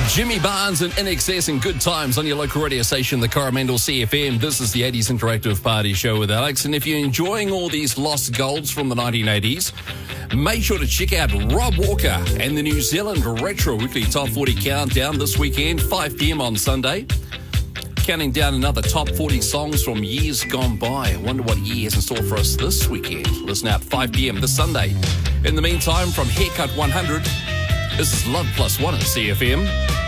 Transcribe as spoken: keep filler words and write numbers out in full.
Jimmy Barnes and In Excess and Good Times on your local radio station, the Coromandel C F M. This is the eighties Interactive Party Show with Alex. And if you're enjoying all these lost golds from the nineteen eighties, make sure to check out Rob Walker and the New Zealand Retro Weekly Top forty Countdown this weekend, five p.m. on Sunday. Counting down another top forty songs from years gone by. I wonder what year is in store for us this weekend. Listen out, five p.m. this Sunday. In the meantime, from Haircut one hundred, this is Love Plus One at C F M.